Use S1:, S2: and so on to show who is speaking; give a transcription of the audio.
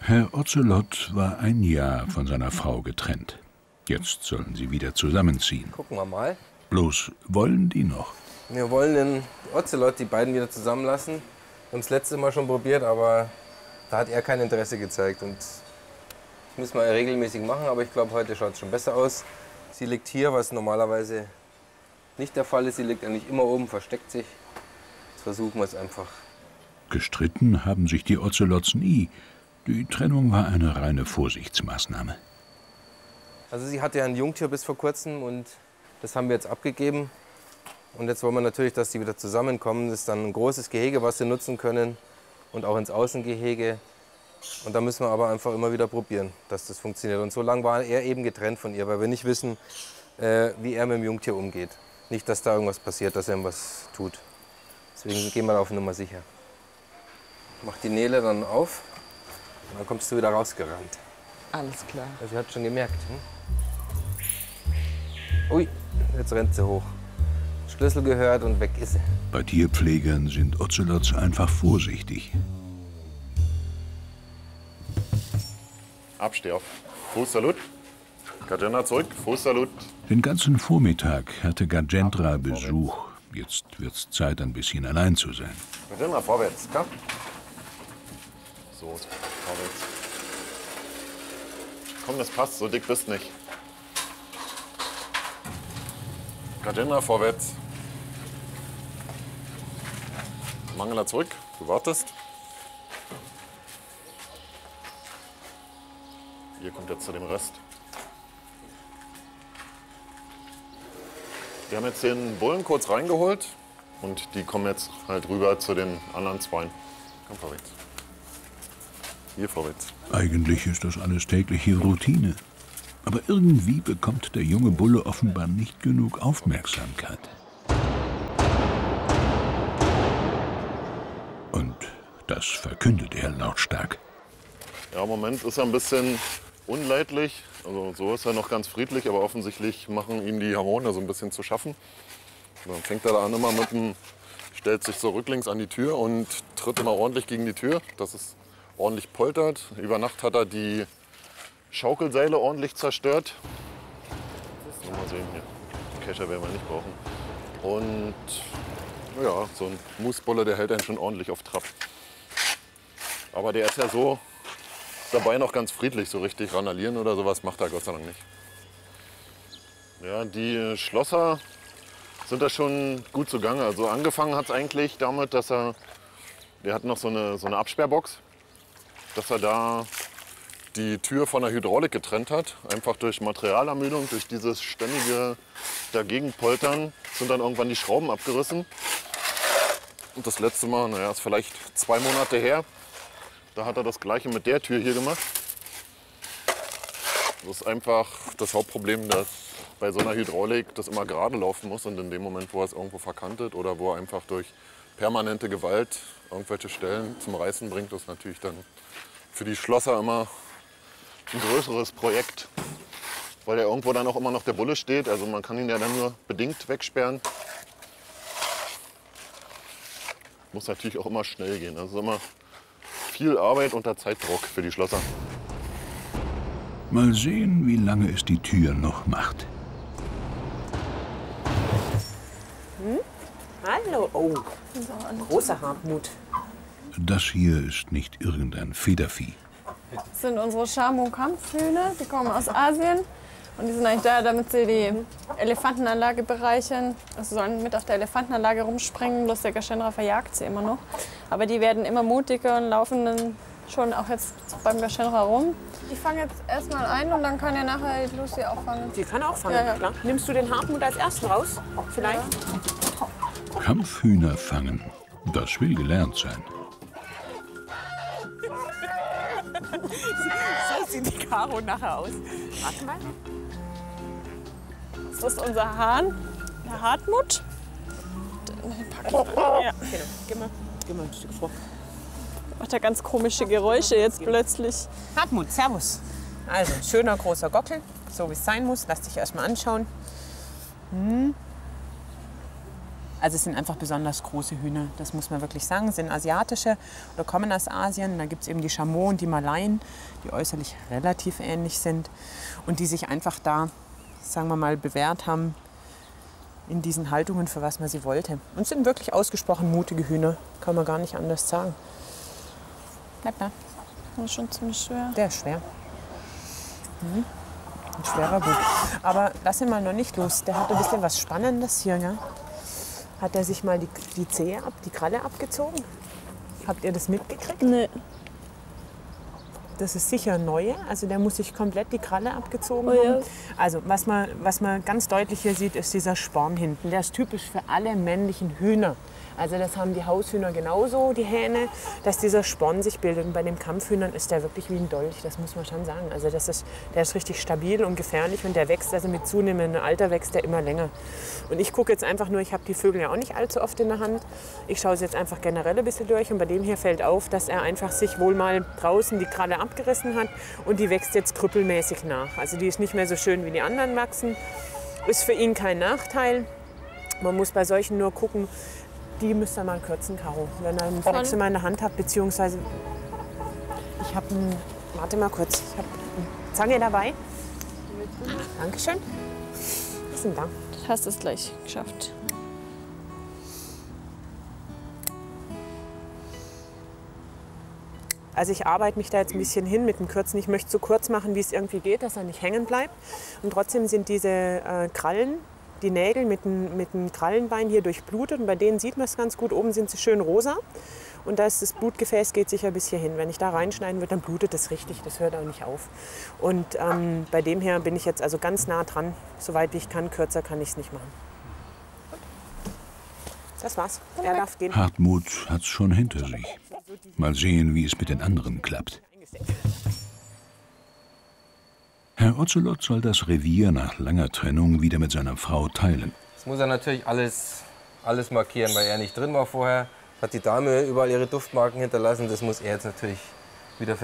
S1: Herr Ocelot war ein Jahr von seiner Frau getrennt. Jetzt sollen sie wieder zusammenziehen.
S2: Gucken wir mal.
S1: Bloß wollen die noch?
S2: Wir wollen den Ocelot, die beiden wieder zusammenlassen. Wir haben das letzte Mal schon probiert, aber da hat er kein Interesse gezeigt. Und das müssen wir regelmäßig machen, aber ich glaube, heute schaut es schon besser aus. Sie liegt hier, was normalerweise nicht der Fall ist. Sie liegt eigentlich immer oben, versteckt sich. Jetzt versuchen wir es einfach.
S1: Gestritten haben sich die Ocelots nie. Die Trennung war eine reine Vorsichtsmaßnahme.
S2: Also sie hatte ja ein Jungtier bis vor kurzem und das haben wir jetzt abgegeben. Und jetzt wollen wir natürlich, dass die wieder zusammenkommen. Das ist dann ein großes Gehege, was sie nutzen können und auch ins Außengehege. Und da müssen wir aber einfach immer wieder probieren, dass das funktioniert. Und so lange war er eben getrennt von ihr, weil wir nicht wissen, wie er mit dem Jungtier umgeht. Nicht, dass da irgendwas passiert, dass er ihm was tut. Deswegen gehen wir da auf Nummer sicher. Mach die Nele dann auf und dann kommst du wieder rausgerannt.
S3: Alles klar.
S2: Also sie hat schon gemerkt. Ui, jetzt rennt sie hoch. Schlüssel gehört und weg ist sie.
S1: Bei Tierpflegern sind Ocelots einfach vorsichtig.
S4: Absteh auf. Fußsalut. Gajendra zurück. Fußsalut.
S1: Den ganzen Vormittag hatte Gajendra Besuch. Jetzt wird's Zeit, ein bisschen allein zu sein.
S4: Gajendra, vorwärts. Komm. So, vorwärts. Komm, das passt. So dick bist nicht. Gajendra, vorwärts. Mangala zurück. Du wartest. Ihr kommt jetzt zu dem Rest. Wir haben jetzt den Bullen kurz reingeholt und die kommen jetzt halt rüber zu den anderen Zweien. Komm vorwärts. Hier vorwärts.
S1: Eigentlich ist das alles tägliche Routine. Aber irgendwie bekommt der junge Bulle offenbar nicht genug Aufmerksamkeit. Und das verkündet er lautstark.
S4: Ja, im Moment ist er ein bisschen unleidlich. Also so ist er noch ganz friedlich, aber offensichtlich machen ihm die Hormone so ein bisschen zu schaffen. Und dann fängt er da an immer stellt sich so rücklings an die Tür und tritt immer ordentlich gegen die Tür, dass es ordentlich poltert. Über Nacht hat er die Schaukelseile ordentlich zerstört. Mal sehen hier. Den Kescher werden wir nicht brauchen. Und ja, so ein Moosbulle, der hält einen schon ordentlich auf Trab. Aber der ist ja so dabei noch ganz friedlich, so richtig randalieren oder sowas macht er Gott sei Dank nicht. Ja, die Schlosser sind da schon gut zugange. Also angefangen hat es eigentlich damit, dass der hat noch so eine Absperrbox, dass er da die Tür von der Hydraulik getrennt hat. Einfach durch Materialermüdung, durch dieses ständige Dagegenpoltern sind dann irgendwann die Schrauben abgerissen. Und das letzte Mal, naja, ist vielleicht 2 Monate her, da hat er das Gleiche mit der Tür hier gemacht. Das ist einfach das Hauptproblem, dass bei so einer Hydraulik das immer gerade laufen muss. Und in dem Moment, wo er es irgendwo verkantet oder wo er einfach durch permanente Gewalt irgendwelche Stellen zum Reißen bringt, ist natürlich dann für die Schlosser immer ein größeres Projekt. Weil ja irgendwo dann auch immer noch der Bulle steht. Also man kann ihn ja dann nur bedingt wegsperren. Muss natürlich auch immer schnell gehen. Also immer viel Arbeit unter Zeitdruck für die Schlosser.
S1: Mal sehen, wie lange es die Tür noch macht.
S3: Hallo. Oh, großer Hartmut.
S1: Das hier ist nicht irgendein Federvieh.
S5: Das sind unsere Shamu-Kampfhühner. Die kommen aus Asien. Und die sind eigentlich da, damit sie die Elefantenanlage bereichern. Also sollen mit auf der Elefantenanlage rumspringen, bloß der Gajendra verjagt sie immer noch. Aber die werden immer mutiger und laufen dann schon auch jetzt beim Gajendra rum. Ich fange jetzt erstmal ein und dann kann ja nachher die Lucy auch fangen.
S3: Die kann auch fangen,
S5: Ja.
S3: klar. Nimmst du den Hartmut als ersten raus? Vielleicht?
S1: Kampfhühner fangen, das will gelernt sein.
S3: So sieht die Karo nachher aus. Warte mal.
S5: Das ist unser Hahn, der Hartmut. Ja.
S3: Genau. Geh mal ein Stück vor.
S5: Macht ja ganz komische Geräusche jetzt plötzlich.
S3: Hartmut, servus. Also, ein schöner großer Gockel, so wie es sein muss. Lass dich erst mal anschauen. Also es sind einfach besonders große Hühner, das muss man wirklich sagen. Es sind asiatische oder kommen aus Asien. Da gibt es eben die Chameau und die Malaien, die äußerlich relativ ähnlich sind und die sich einfach da, sagen wir mal, bewährt haben in diesen Haltungen, für was man sie wollte. Und sind wirklich ausgesprochen mutige Hühner, kann man gar nicht anders sagen. Bleib da.
S5: Das ist schon ziemlich schwer.
S3: Der ist schwer. Ein schwerer Bub. Aber lass ihn mal noch nicht los. Der hat ein bisschen was Spannendes hier. Gell? Hat er sich mal die Zehe die Kralle abgezogen? Habt ihr das mitgekriegt?
S5: Nee.
S3: Das ist sicher neue. Also der muss sich komplett die Kralle abgezogen
S5: Oh ja.
S3: haben. Also was man ganz deutlich hier sieht, ist dieser Sporn hinten. Der ist typisch für alle männlichen Hühner. Also das haben die Haushühner genauso, die Hähne, dass dieser Sporn sich bildet. Und bei den Kampfhühnern ist der wirklich wie ein Dolch, das muss man schon sagen. Also der ist richtig stabil und gefährlich und der wächst, also mit zunehmendem Alter wächst der immer länger. Und ich gucke jetzt einfach nur, ich habe die Vögel ja auch nicht allzu oft in der Hand. Ich schaue sie jetzt einfach generell ein bisschen durch und bei dem hier fällt auf, dass er einfach sich wohl mal draußen die Kralle abgerissen hat und die wächst jetzt krüppelmäßig nach. Also die ist nicht mehr so schön wie die anderen wachsen. Ist für ihn kein Nachteil. Man muss bei solchen nur gucken, die müsst ihr mal kürzen, Caro, wenn ihr einen Füchse mal in der Hand habt, beziehungsweise ich habe einen, warte mal kurz, ich habe eine Zange dabei. Dankeschön. Was ist denn da?
S5: Du hast es gleich geschafft.
S3: Also ich arbeite mich da jetzt ein bisschen hin mit dem Kürzen. Ich möchte so kurz machen, wie es irgendwie geht, dass er nicht hängen bleibt. Und trotzdem sind diese Krallen, die Nägel mit dem Krallenbein hier durchblutet und bei denen sieht man es ganz gut. Oben sind sie schön rosa und das Blutgefäß geht sicher bis hier hin. Wenn ich da reinschneiden würde, dann blutet das richtig, das hört auch nicht auf. Und bei dem her bin ich jetzt also ganz nah dran, soweit wie ich kann. Kürzer kann ich es nicht machen. Das war's, er darf gehen.
S1: Hartmut hat's schon hinter sich. Mal sehen, wie es mit den anderen klappt. Herr Ocelot soll das Revier nach langer Trennung wieder mit seiner Frau teilen.
S2: Das muss er natürlich alles markieren, weil er nicht drin war vorher. Hat die Dame überall ihre Duftmarken hinterlassen. Das muss er jetzt natürlich wieder